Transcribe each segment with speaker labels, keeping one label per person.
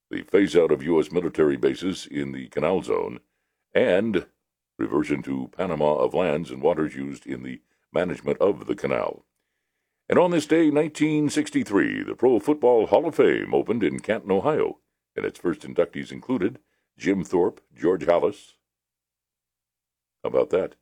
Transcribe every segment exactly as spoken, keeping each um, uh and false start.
Speaker 1: the phase-out of U S military bases in the Canal Zone, and reversion to Panama of lands and waters used in the management of the canal. And on this day, nineteen sixty-three, the Pro Football Hall of Fame opened in Canton, Ohio, and its first inductees included Jim Thorpe, George Halas. How about that?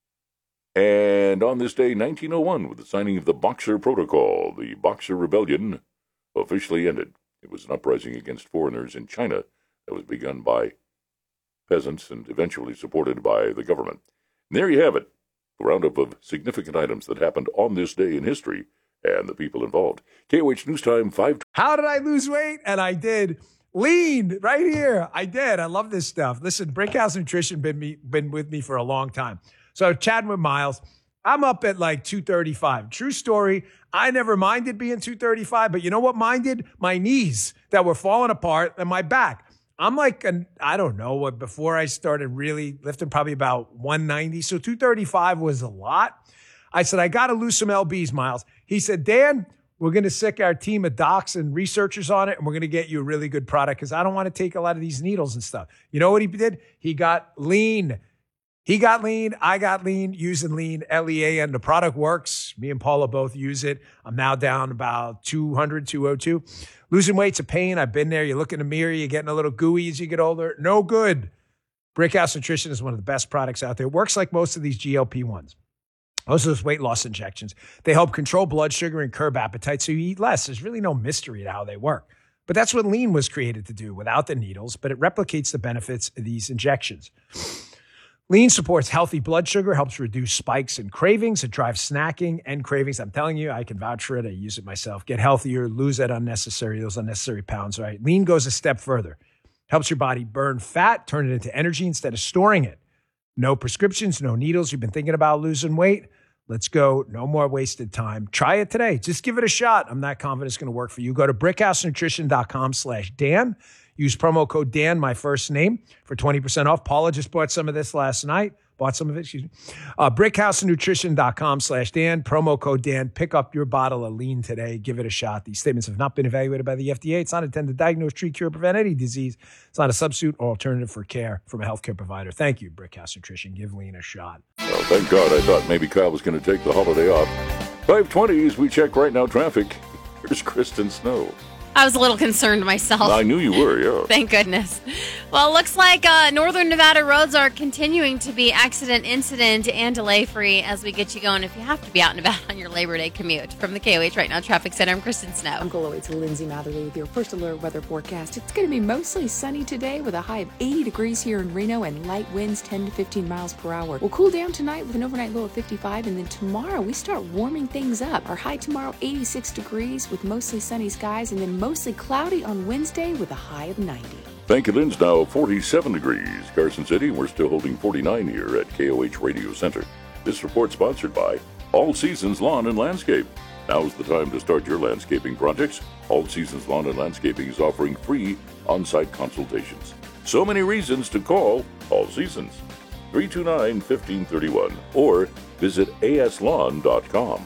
Speaker 1: And on this day, nineteen oh one, with the signing of the Boxer Protocol, the Boxer Rebellion officially ended. It was an uprising against foreigners in China that was begun by peasants and eventually supported by the government. And there you have it, a roundup of significant items that happened on this day in history and the people involved. K O H News Time five.
Speaker 2: How did I lose weight? And I did. Lean right here. I did. I love this stuff. Listen, Brickhouse Nutrition been me been with me for a long time. So chatting with Miles, I'm up at like two thirty-five. True story. I never minded being two thirty-five, but you know what minded? My knees that were falling apart and my back. I'm like, an, I don't know what, before I started really lifting, probably about one ninety. So two thirty-five was a lot. I said, I got to lose some L Bs, Miles. He said, Dan, we're going to sick our team of docs and researchers on it, and we're going to get you a really good product because I don't want to take a lot of these needles and stuff. You know what he did? He got lean. He got lean. I got lean using lean, L E A, and the product works. Me and Paula both use it. I'm now down about two hundred, two oh two. Losing weight's a pain. I've been there. You look in the mirror, you're getting a little gooey as you get older. No good. Brickhouse Nutrition is one of the best products out there. It works like most of these G L P ones. Most of those weight loss injections. They help control blood sugar and curb appetite so you eat less. There's really no mystery to how they work. But that's what lean was created to do without the needles, but it replicates the benefits of these injections. Lean supports healthy blood sugar, helps reduce spikes and cravings. It drives snacking and cravings. I'm telling you, I can vouch for it. I use it myself. Get healthier, lose that unnecessary, those unnecessary pounds, right? Lean goes a step further. Helps your body burn fat, turn it into energy instead of storing it. No prescriptions, no needles. You've been thinking about losing weight? Let's go. No more wasted time. Try it today. Just give it a shot. I'm not confident it's going to work for you. Go to brickhousenutrition.com slash Dan. Use promo code Dan, my first name, for twenty percent off. Paula just bought some of this last night. Bought some of it, excuse me. Uh, brickhousenutrition.com slash Dan. Promo code Dan. Pick up your bottle of lean today. Give it a shot. These statements have not been evaluated by the F D A. It's not intended to diagnose, treat, cure, prevent any disease. It's not a substitute or alternative for care from a healthcare provider. Thank you, Brickhouse Nutrition. Give lean a shot.
Speaker 1: Well, thank God. I thought maybe Kyle was going to take the holiday off. five twenty as we check right now traffic. Here's Kristen Snow.
Speaker 3: I was a little concerned myself.
Speaker 1: I knew you were, yeah.
Speaker 3: Thank goodness. Well, it looks like uh, northern Nevada roads are continuing to be accident, incident, and delay-free as we get you going if you have to be out and about on your Labor Day commute. From the K O H Right Now Traffic Center, I'm Kristen Snow.
Speaker 4: I'm Golo. It's Lindsay Matherly with your first alert weather forecast. It's going to be mostly sunny today with a high of eighty degrees here in Reno and light winds ten to fifteen miles per hour. We'll cool down tonight with an overnight low of fifty-five, and then tomorrow we start warming things up. Our high tomorrow, eighty-six degrees with mostly sunny skies, and then mostly cloudy on Wednesday with a high of ninety.
Speaker 1: Thank you, Lynn's now forty-seven degrees. Carson City, we're still holding forty-nine here at K O H Radio Center. This report sponsored by All Seasons Lawn and Landscape. Now's the time to start your landscaping projects. All Seasons Lawn and Landscaping is offering free on-site consultations. So many reasons to call All Seasons. three two nine, one five three one or visit a s lawn dot com.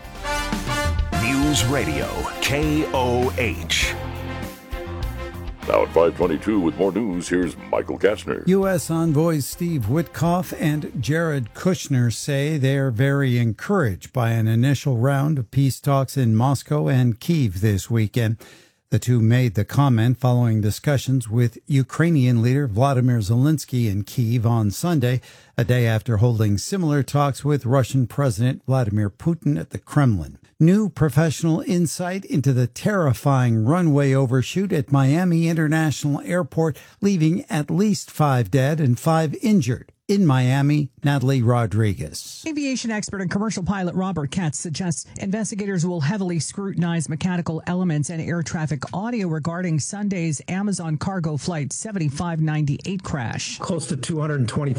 Speaker 5: News Radio K O H.
Speaker 1: Now at five twenty-two with more news, here's Michael Kastner.
Speaker 6: U S envoys Steve Witkoff and Jared Kushner say they're very encouraged by an initial round of peace talks in Moscow and Kyiv this weekend. The two made the comment following discussions with Ukrainian leader Vladimir Zelensky in Kyiv on Sunday, a day after holding similar talks with Russian President Vladimir Putin at the Kremlin. New professional insight into the terrifying runway overshoot at Miami International Airport, leaving at least five dead and five injured. In Miami, Natalie Rodriguez.
Speaker 7: Aviation expert and commercial pilot Robert Katz suggests investigators will heavily scrutinize mechanical elements and air traffic audio regarding Sunday's Amazon cargo flight seventy-five ninety-eight crash.
Speaker 8: Close to two hundred twenty-five.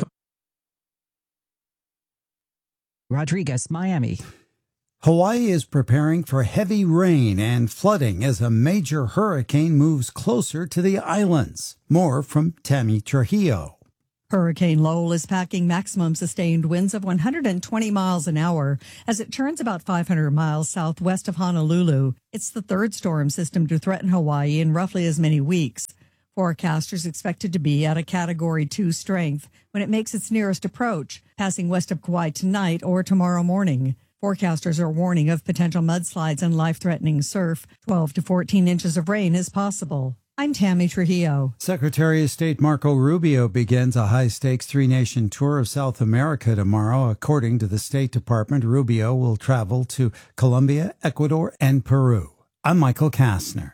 Speaker 7: Rodriguez, Miami.
Speaker 6: Hawaii is preparing for heavy rain and flooding as a major hurricane moves closer to the islands. More from Tammy Trujillo.
Speaker 9: Hurricane Lowell is packing maximum sustained winds of one hundred twenty miles an hour as it turns about five hundred miles southwest of Honolulu. It's the third storm system to threaten Hawaii in roughly as many weeks. Forecasters expect it to be at a Category two strength when it makes its nearest approach, passing west of Kauai tonight or tomorrow morning. Forecasters are warning of potential mudslides and life-threatening surf. twelve to fourteen inches of rain is possible. I'm Tammy Trujillo.
Speaker 6: Secretary of State Marco Rubio begins a high-stakes three-nation tour of South America tomorrow. According to the State Department, Rubio will travel to Colombia, Ecuador, and Peru. I'm Michael Kastner.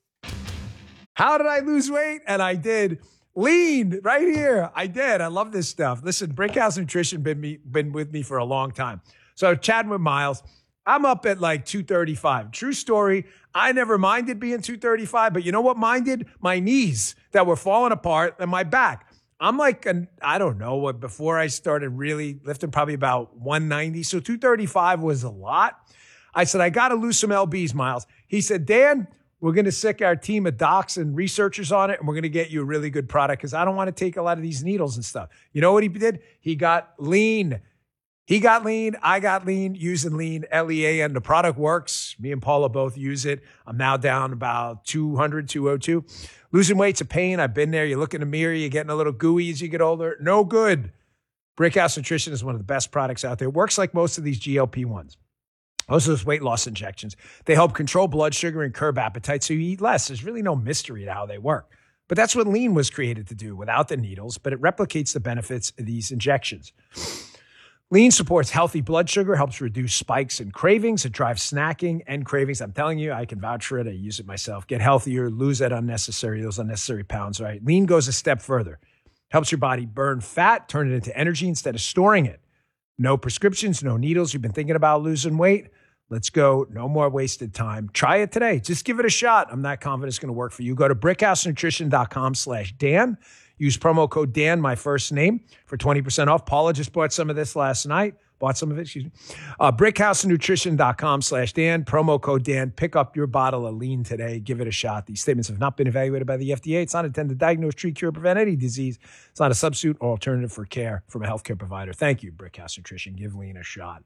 Speaker 2: How did I lose weight? And I did. Lean right here. I did. I love this stuff. Listen, Brickhouse Nutrition been me been with me for a long time. So chatting with Miles, I'm up at like two thirty-five. True story. I never minded being two thirty-five, but you know what minded? My knees that were falling apart and my back. I'm like, an, I don't know what, before I started really lifting, probably about one ninety. So two thirty-five was a lot. I said, I got to lose some L Bs, Miles. He said, Dan, we're going to sick our team of docs and researchers on it, and we're going to get you a really good product because I don't want to take a lot of these needles and stuff. You know what he did? He got lean. He got lean. I got lean using lean, L E A N. The product works. Me and Paula both use it. I'm now down about two hundred, two oh two. Losing weight's a pain. I've been there. You look in the mirror, you're getting a little gooey as you get older. No good. Brickhouse Nutrition is one of the best products out there. It works like most of these G L P ones. Most of those weight loss injections. They help control blood sugar and curb appetite so you eat less. There's really no mystery to how they work. But that's what lean was created to do without the needles, but it replicates the benefits of these injections. Lean supports healthy blood sugar, helps reduce spikes and cravings. It drives snacking and cravings. I'm telling you, I can vouch for it. I use it myself. Get healthier, lose that unnecessary, those unnecessary pounds, right? Lean goes a step further. Helps your body burn fat, turn it into energy instead of storing it. No prescriptions, no needles. You've been thinking about losing weight? Let's go. No more wasted time. Try it today. Just give it a shot. I'm not confident it's going to work for you. Go to brickhousenutrition.com slash Dan. Use promo code Dan, my first name, for twenty percent off. Paula just bought some of this last night. Bought some of it, excuse me. Uh, brickhousenutrition.com slash Dan. Promo code Dan. Pick up your bottle of lean today. Give it a shot. These statements have not been evaluated by the F D A. It's not intended to diagnose, treat, cure, or prevent any disease. It's not a substitute or alternative for care from a healthcare provider. Thank you, Brickhouse Nutrition. Give lean a shot.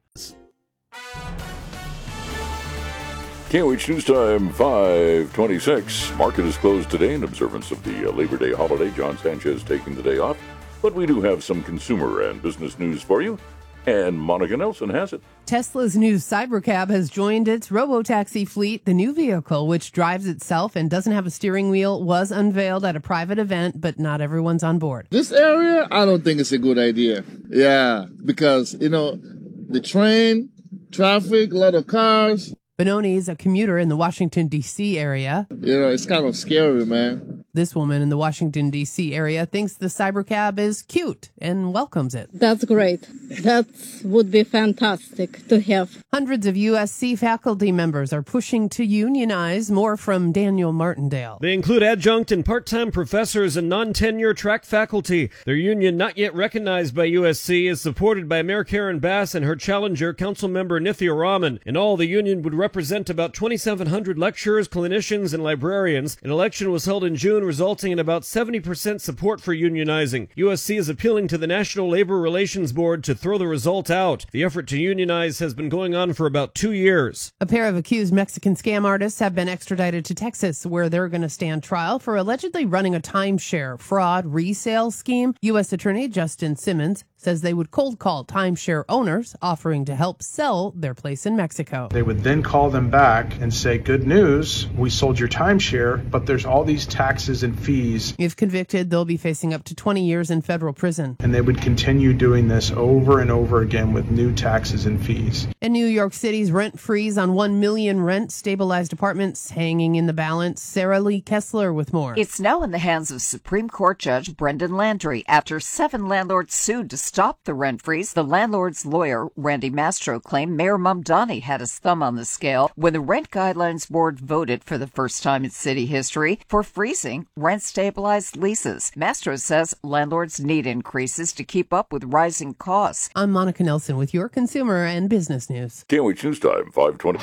Speaker 1: K O H News Time, five twenty-six. Market is closed today in observance of the uh, Labor Day holiday. John Sanchez taking the day off. But we do have some consumer and business news for you. And Monica Nelson has it.
Speaker 8: Tesla's new Cybercab has joined its robotaxi fleet. The new vehicle, which drives itself and doesn't have a steering wheel, was unveiled at a private event, but not everyone's on board.
Speaker 10: This area, I don't think it's a good idea. Yeah, because, you know, the train, traffic, a lot of cars.
Speaker 8: Benoni is a commuter in the Washington, D C area.
Speaker 10: You know, it's kind of scary, man.
Speaker 8: This woman in the Washington, D C area thinks the Cybercab is cute and welcomes it.
Speaker 11: That's great. That would be fantastic to have.
Speaker 8: Hundreds of U S C faculty members are pushing to unionize. More from Daniel Martindale.
Speaker 12: They include adjunct and part-time professors and non-tenure track faculty. Their union, not yet recognized by U S C, is supported by Mayor Karen Bass and her challenger, Councilmember Nithya Raman. In all, the union would represent about twenty-seven hundred lecturers, clinicians, and librarians. An election was held in June, resulting in about seventy percent support for unionizing. U S C is appealing to the National Labor Relations Board to throw the result out. The effort to unionize has been going on for about two years.
Speaker 8: A pair of accused Mexican scam artists have been extradited to Texas, where they're going to stand trial for allegedly running a timeshare fraud resale scheme. U S Attorney Justin Simmons says they would cold call timeshare owners offering to help sell their place in Mexico.
Speaker 13: They would then call them back and say, good news, we sold your timeshare, but there's all these taxes and fees.
Speaker 8: If convicted, they'll be facing up to twenty years in federal prison.
Speaker 13: And they would continue doing this over and over again with new taxes and fees.
Speaker 8: In New York City's rent freeze on one million rent stabilized apartments hanging in the balance. Sarah Lee Kessler with more.
Speaker 14: It's now in the hands of Supreme Court Judge Brendan Landry after seven landlords sued to stop the rent freeze. The landlord's lawyer, Randy Mastro, claimed Mayor Mamdani had his thumb on the scale when the Rent Guidelines Board voted for the first time in city history for freezing rent-stabilized leases. Mastro says landlords need increases to keep up with rising costs.
Speaker 8: I'm Monica Nelson with your consumer and business news.
Speaker 1: K O H News Time, five twenty.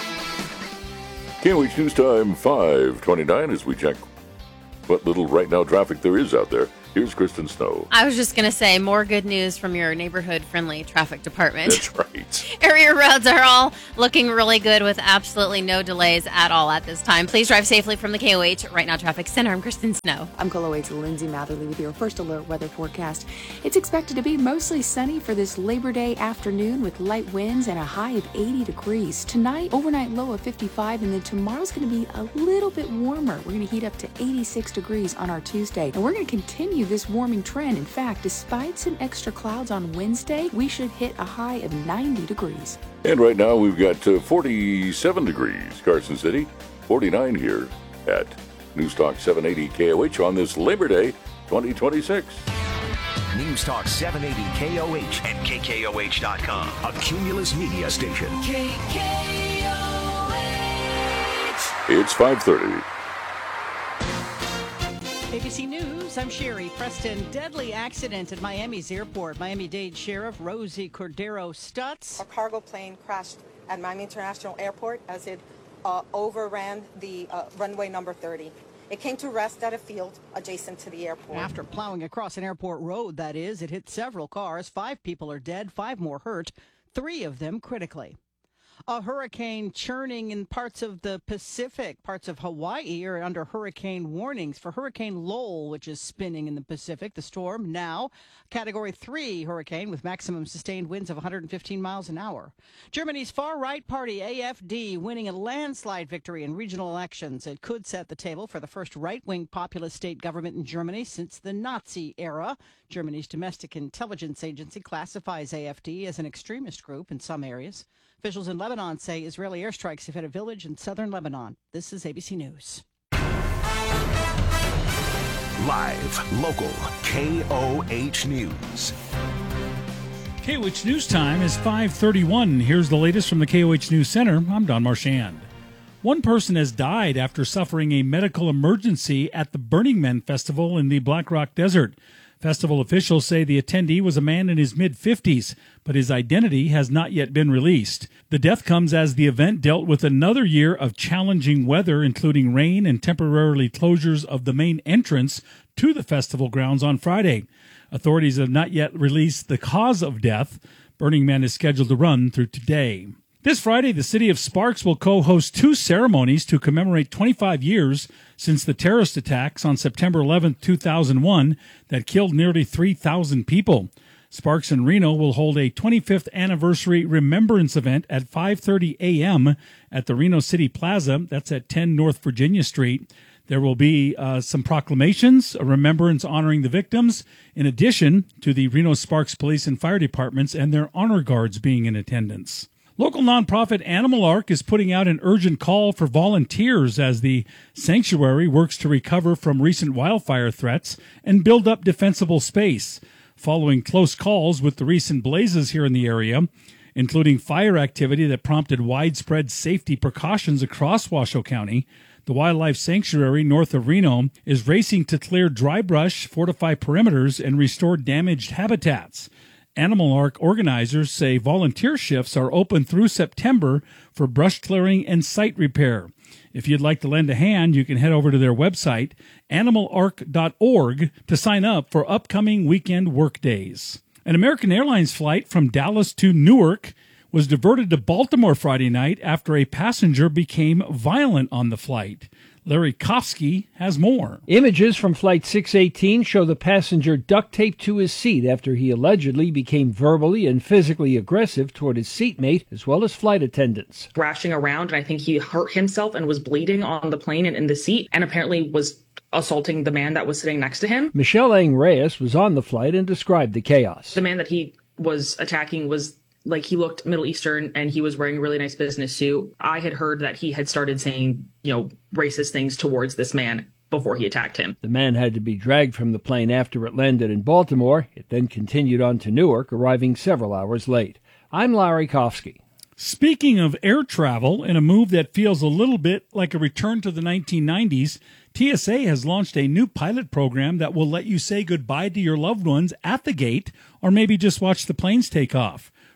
Speaker 1: K O H News Time, five twenty-nine, as we check what little right now traffic there is out there. Here's Kristen Snow.
Speaker 3: I was just going to say more good news from your neighborhood-friendly traffic department.
Speaker 1: That's right.
Speaker 3: Area roads are all looking really good with absolutely no delays at all at this time. Please drive safely from the K O H Right Now Traffic Center. I'm Kristen Snow.
Speaker 4: I'm K O H's Lindsay Matherly with your first alert weather forecast. It's expected to be mostly sunny for this Labor Day afternoon with light winds and a high of eighty degrees. Tonight, overnight low of fifty-five, and then tomorrow's going to be a little bit warmer. We're going to heat up to eighty-six degrees on our Tuesday, and we're going to continue this warming trend. In fact, despite some extra clouds on Wednesday, we should hit a high of ninety degrees.
Speaker 1: And right now we've got uh, forty-seven degrees, Carson City, forty-nine here at Newstalk seven eighty K O H on this Labor Day twenty twenty-six.
Speaker 5: Newstalk seven eighty K O H and K K O H dot com, a Cumulus media station.
Speaker 15: K K O H.
Speaker 1: It's five thirty.
Speaker 16: A B C News, I'm Sherry Preston. Deadly accident at Miami's airport. Miami-Dade Sheriff Rosie Cordero Stutz.
Speaker 17: A cargo plane crashed at Miami International Airport as it uh, overran the uh, runway number thirty. It came to rest at a field adjacent to the airport.
Speaker 16: After plowing across an airport road, that is, it hit several cars. Five people are dead, five more hurt, three of them critically. A hurricane churning in parts of the Pacific. Parts of Hawaii are under hurricane warnings for Hurricane Lowell, which is spinning in the Pacific. The storm now Category three hurricane with maximum sustained winds of one hundred fifteen miles an hour. Germany's far-right party, A F D, winning a landslide victory in regional elections. It could set the table for the first right-wing populist state government in Germany since the Nazi era. Germany's domestic intelligence agency classifies A F D as an extremist group in some areas. Officials in Lebanon say Israeli airstrikes have hit a village in southern Lebanon. This is A B C News.
Speaker 5: Live, local, K O H News.
Speaker 18: K O H News Time is five thirty-one. Here's the latest from the K O H News Center. I'm Don Marchand. One person has died after suffering a medical emergency at the Burning Man Festival in the Black Rock Desert. Festival officials say the attendee was a man in his mid-fifties, but his identity has not yet been released. The death comes as the event dealt with another year of challenging weather, including rain and temporarily closures of the main entrance to the festival grounds on Friday. Authorities have not yet released the cause of death. Burning Man is scheduled to run through today. This Friday, the city of Sparks will co-host two ceremonies to commemorate twenty-five years since the terrorist attacks on September eleventh, two thousand one that killed nearly three thousand people. Sparks and Reno will hold a twenty-fifth anniversary remembrance event at five thirty a.m. at the Reno City Plaza. That's at ten North Virginia Street. There will be uh, some proclamations, a remembrance honoring the victims, in addition to the Reno Sparks Police and Fire Departments and their honor guards being in attendance. Local nonprofit Animal Ark is putting out an urgent call for volunteers as the sanctuary works to recover from recent wildfire threats and build up defensible space. Following close calls with the recent blazes here in the area, including fire activity that prompted widespread safety precautions across Washoe County, the Wildlife Sanctuary north of Reno is racing to clear dry brush, fortify perimeters, and restore damaged habitats. Animal Ark organizers say volunteer shifts are open through September for brush clearing and site repair. If you'd like to lend a hand, you can head over to their website, animal ark dot org, to sign up for upcoming weekend work days. An American Airlines flight from Dallas to Newark was diverted to Baltimore Friday night after a passenger became violent on the flight. Larry Kofsky has more.
Speaker 19: Images from Flight six eighteen show the passenger duct taped to his seat after he allegedly became verbally and physically aggressive toward his seatmate as well as flight attendants.
Speaker 20: Thrashing around, and I think he hurt himself and was bleeding on the plane and in the seat, and apparently was assaulting the man that was sitting next to him.
Speaker 19: Michelle Ang Reyes was on the flight and described the chaos.
Speaker 20: The man that he was attacking was like, he looked Middle Eastern and he was wearing a really nice business suit. I had heard that he had started saying, you know, racist things towards this man before he attacked him.
Speaker 19: The man had to be dragged from the plane after it landed in Baltimore. It then continued on to Newark, arriving several hours late. I'm Larry Kofsky.
Speaker 18: Speaking of air travel, in a move that feels a little bit like a return to the nineteen nineties, T S A has launched a new pilot program that will let you say goodbye to your loved ones at the gate or maybe just watch the planes take off.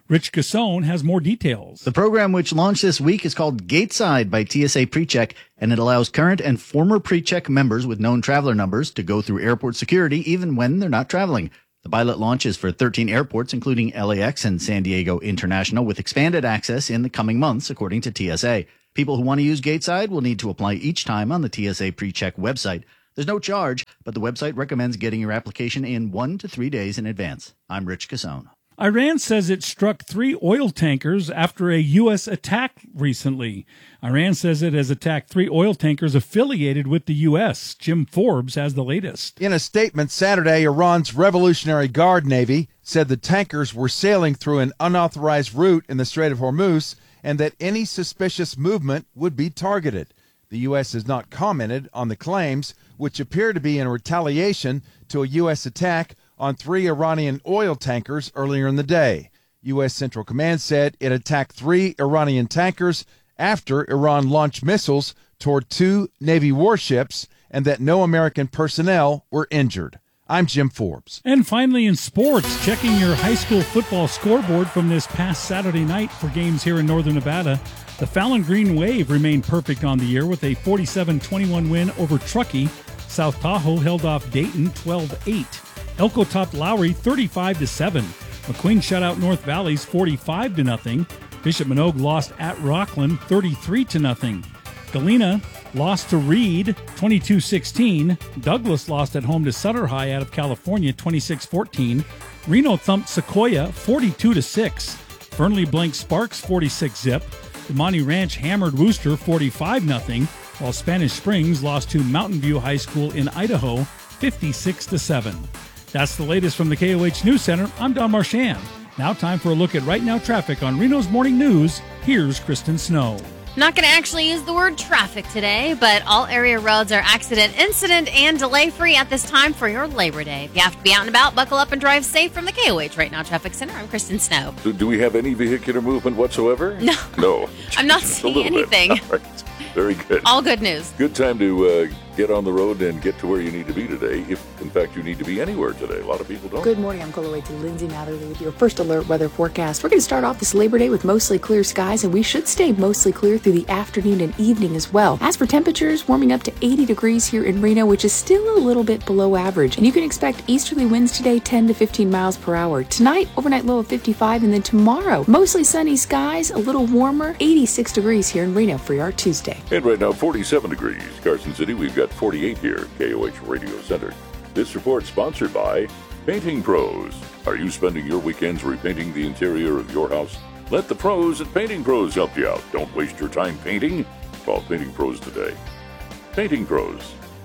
Speaker 18: Rich Cassone has more details.
Speaker 21: The program, which launched this week, is called Gateside by T S A PreCheck, and it allows current and former PreCheck members with known traveler numbers to go through airport security even when they're not traveling. The pilot launch is for thirteen airports, including L A X and San Diego International, with expanded access in the coming months, according to T S A. People who want to use Gateside will need to apply each time on the T S A PreCheck website. There's no charge, but the website recommends getting your application in one to three days in advance. I'm Rich Cassone.
Speaker 18: Iran says it struck three oil tankers after a U S attack recently. Iran says it has attacked three oil tankers affiliated with the U S. Jim Forbes has the latest.
Speaker 22: In a statement Saturday, Iran's Revolutionary Guard Navy said the tankers were sailing through an unauthorized route in the Strait of Hormuz and that any suspicious movement would be targeted. The U S has not commented on the claims, which appear to be in retaliation to a U S attack on three Iranian oil tankers earlier in the day. U S Central Command said it attacked three Iranian tankers after Iran launched missiles toward two Navy warships and that no American personnel were injured. I'm Jim Forbes.
Speaker 18: And finally in sports, checking your high school football scoreboard from this past Saturday night for games here in Northern Nevada. The Fallon Green Wave remained perfect on the year with a forty-seven twenty-one win over Truckee. South Tahoe held off Dayton twelve eight. Elko topped Lowry thirty-five to seven. McQueen shut out North Valley's forty-five to nothing. Bishop Manogue lost at Rockland thirty-three to nothing. Galena lost to Reed twenty-two sixteen. Douglas lost at home to Sutter High out of California twenty-six fourteen. Reno thumped Sequoia forty-two to six. Fernley blanked Sparks forty-six zip. Imani Ranch hammered Wooster forty-five nothing, while Spanish Springs lost to Mountain View High School in Idaho fifty-six to seven. That's the latest from the K O H News Center. I'm Don Marchand. Now time for a look at Right Now traffic on Reno's Morning News. Here's Kristen Snow.
Speaker 3: Not going to actually use the word traffic today, but all area roads are accident, incident, and delay-free at this time for your Labor Day. If you have to be out and about, buckle up and drive safe from the K O H Right Now Traffic Center. I'm Kristen Snow.
Speaker 1: Do, do we have any vehicular movement whatsoever?
Speaker 3: No.
Speaker 1: No.
Speaker 3: I'm not
Speaker 1: Just
Speaker 3: seeing anything.
Speaker 1: All right. Very good.
Speaker 3: All good news.
Speaker 1: Good time to uh, get on the road and get to where you need to be today, if, in fact, you need to be anywhere today. A lot of people don't.
Speaker 4: Good morning. I'm Coloway to Lindsay Matherly with your first alert weather forecast. We're going to start off this Labor Day with mostly clear skies, and we should stay mostly clear through the afternoon and evening as well. As for temperatures, warming up to eighty degrees here in Reno, which is still a little bit below average. And you can expect easterly winds today, ten to fifteen miles per hour. Tonight, overnight low of fifty-five, and then tomorrow, mostly sunny skies, a little warmer, eighty-six degrees here in Reno for your Tuesday.
Speaker 1: And right now, forty-seven degrees. Carson City, we've got forty-eight here, K O H Radio Center. This report sponsored by Painting Pros. Are you spending your weekends repainting the interior of your house? Let the pros at Painting Pros help you out. Don't waste your time painting. Call Painting Pros today. Painting Pros.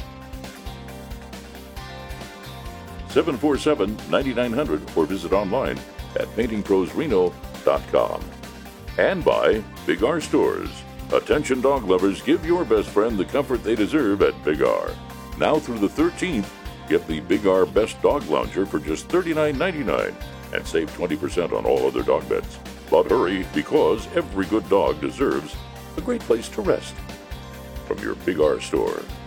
Speaker 1: seven four seven, nine nine zero zero or visit online at painting pros reno dot com. And by Big R Stores. Attention dog lovers, give your best friend the comfort they deserve at Big R. Now through the thirteenth, get the Big R Best Dog Lounger for just thirty-nine ninety-nine and save twenty percent on all other dog beds. But hurry, because every good dog deserves a great place to rest. From your Big R store.